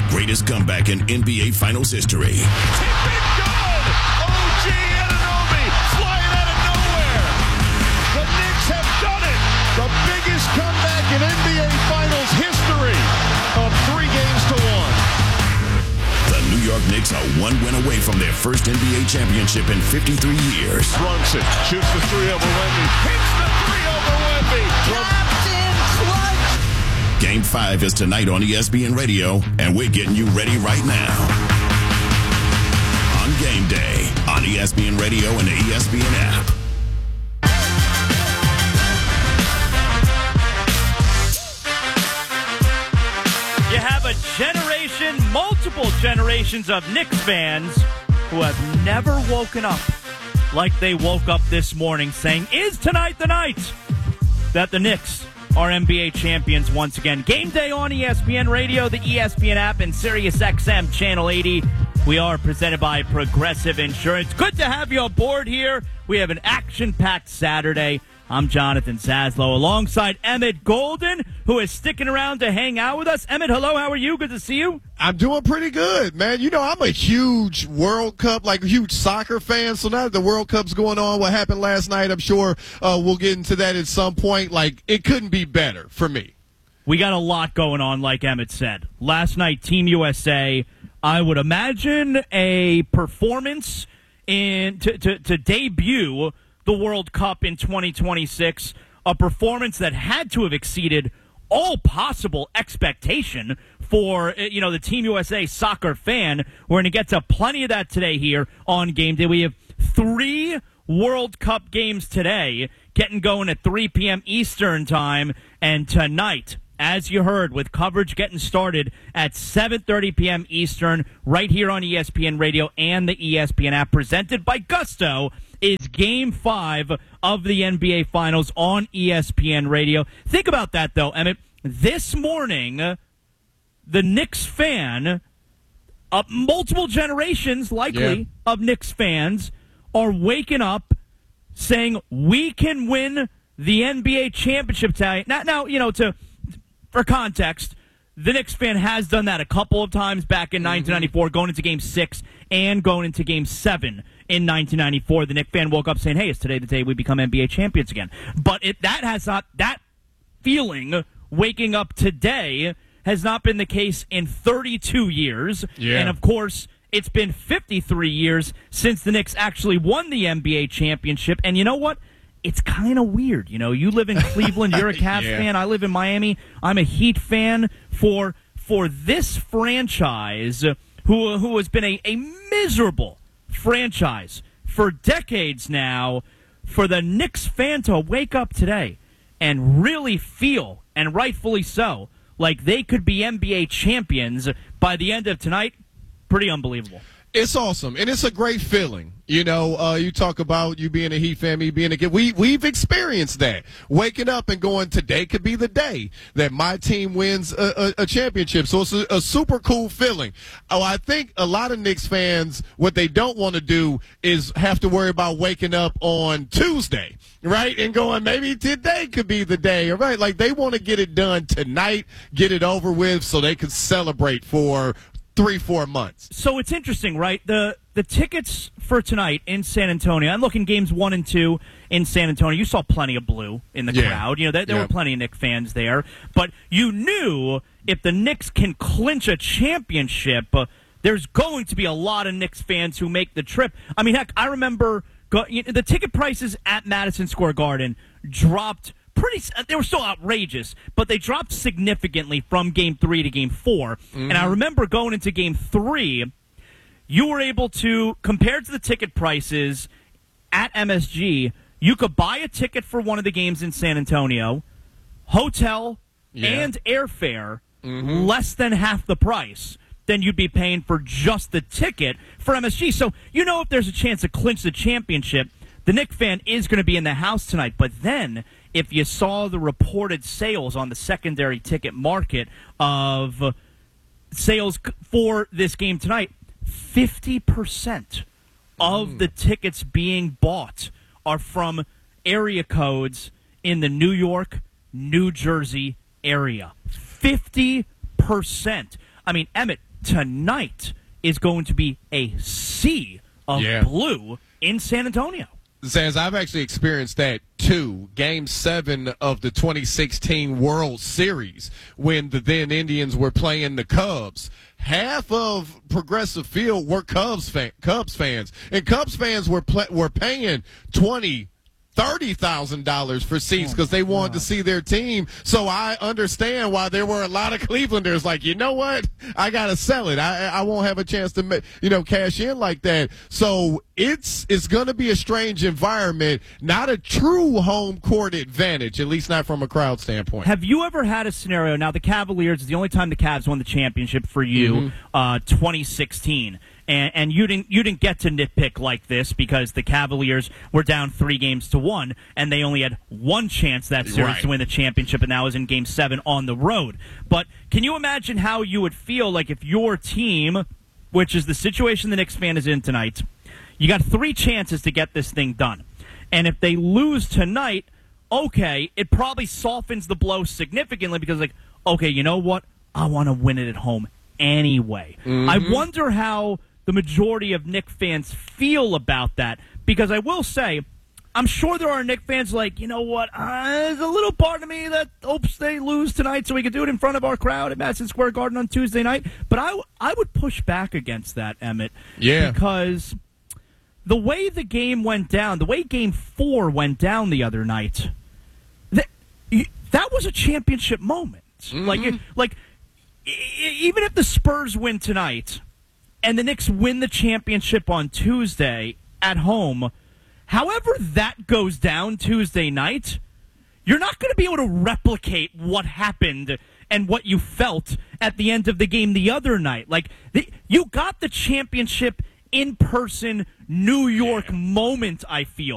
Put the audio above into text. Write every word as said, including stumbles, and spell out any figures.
greatest comeback in N B A Finals history. Tip it good! O G Anunoby flying out of nowhere. The Knicks have done it. The biggest comeback in N B A Finals history of three games to one. The New York Knicks are one win away from their first N B A championship in fifty-three years. Brunson shoots the three over Wemby. Hits the three over Wemby. Captain Clutch. Game five is tonight on E S P N Radio, and we're getting you ready right now. On game day, on E S P N Radio and the E S P N app. You have a generation, multiple generations of Knicks fans who have never woken up like they woke up this morning saying, is tonight the night that the Knicks are N B A champions once again? Game day on E S P N Radio, the E S P N app, and Sirius X M Channel eighty. We are presented by Progressive Insurance. Good to have you aboard here. We have an action-packed Saturday. I'm Jonathan Zaslow alongside Emmett Golden, who is sticking around to hang out with us. Emmett, hello, how are you? Good to see you. I'm doing pretty good, man. You know, I'm a huge World Cup, like a huge soccer fan. So now that the World Cup's going on, what happened last night, I'm sure uh, we'll get into that at some point. Like, it couldn't be better for me. We got a lot going on, like Emmett said. Last night, Team U S A, I would imagine a performance in to, to, to debut the World Cup in twenty twenty-six, a performance that had to have exceeded all possible expectation for, you know, the Team U S A soccer fan. We're going to get to plenty of that today here on Game Day. We have three World Cup games today, getting going at three p.m. Eastern time, and tonight, as you heard, with coverage getting started at seven thirty p.m. Eastern, right here on E S P N Radio and the E S P N app, presented by Gusto, is Game five of the N B A Finals on E S P N Radio. Think about that, though, Emmett. This morning, the Knicks fan, uh, multiple generations, likely, Yeah. of Knicks fans, are waking up saying, we can win the N B A championship tonight. Now, now you know, to for context, the Knicks fan has done that a couple of times back in nineteen ninety-four, going into Game six and going into Game seven in nineteen ninety-four. The Knicks fan woke up saying, hey, is today the day we become N B A champions again? But it, that has not, that feeling waking up today has not been the case in thirty-two years. Yeah. And, of course, it's been fifty-three years since the Knicks actually won the N B A championship. And you know what? It's kind of weird. You know, you live in Cleveland, you're a Cavs Yeah. fan. I live in Miami. I'm a Heat fan. For for this franchise, who who has been a, a miserable franchise for decades now, for the Knicks fan to wake up today and really feel, and rightfully so, like they could be N B A champions by the end of tonight, pretty unbelievable. It's awesome, and it's a great feeling. You know, uh, you talk about you being a Heat fan, me being a kid. We, we've experienced that. Waking up and going, today could be the day that my team wins a, a, a championship. So it's a, a super cool feeling. Oh, I think a lot of Knicks fans, what they don't want to do is have to worry about waking up on Tuesday, right? And going, maybe today could be the day, right? Like, they want to get it done tonight, get it over with so they can celebrate for three, four months. So it's interesting, right? The the tickets for tonight in San Antonio, I'm looking games one and two in San Antonio. You saw plenty of blue in the Yeah. crowd. You know, there, there Yeah. were plenty of Knicks fans there. But you knew if the Knicks can clinch a championship, uh, there's going to be a lot of Knicks fans who make the trip. I mean, heck, I remember go, you know, the ticket prices at Madison Square Garden dropped pretty, they were still outrageous, but they dropped significantly from game three to game four. Mm-hmm. And I remember going into game three, you were able to, compared to the ticket prices at M S G, you could buy a ticket for one of the games in San Antonio, hotel, Yeah. and airfare, Mm-hmm. less than half the price than you'd be paying for just the ticket for M S G. So you know if there's a chance to clinch the championship, the Knicks fan is going to be in the house tonight. But then, if you saw the reported sales on the secondary ticket market of sales for this game tonight, fifty percent of Mm. the tickets being bought are from area codes in the New York, New Jersey area. fifty percent. I mean, Emmett, tonight is going to be a sea of Yeah. blue in San Antonio. Zans, I've actually experienced that too. Game seven of the twenty sixteen World Series when the then Indians were playing the Cubs. Half of Progressive Field were Cubs fan, Cubs fans, and Cubs fans were pl- were paying twenty. Thirty thousand dollars for seats because they wanted to see their team. So I understand why there were a lot of Clevelanders like, you know what, I gotta sell it. I I won't have a chance to ma- you know cash in like that. So it's it's gonna be a strange environment, not a true home court advantage, at least not from a crowd standpoint. Have you ever had a scenario? Now the Cavaliers is the only time the Cavs won the championship for you, Mm-hmm. uh, twenty sixteen. And, and you didn't you didn't get to nitpick like this because the Cavaliers were down three games to one, and they only had one chance that series Right. to win the championship, and that was in Game Seven on the road. But can you imagine how you would feel like if your team, which is the situation the Knicks fan is in tonight, you got three chances to get this thing done, and if they lose tonight, okay, it probably softens the blow significantly because like, okay, you know what, I want to win it at home anyway. Mm-hmm. I wonder how the majority of Knicks fans feel about that, because I will say, I'm sure there are Knicks fans like, you know what, uh, there's a little part of me that hopes they lose tonight so we can do it in front of our crowd at Madison Square Garden on Tuesday night. But I, w- I would push back against that, Emmett. Yeah. Because the way the game went down, the way Game four went down the other night, that, that was a championship moment. Mm-hmm. Like, like e- even if the Spurs win tonight and the Knicks win the championship on Tuesday at home, however that goes down Tuesday night, you're not going to be able to replicate what happened and what you felt at the end of the game the other night. Like, the, you got the championship in-person New York moment, I feel.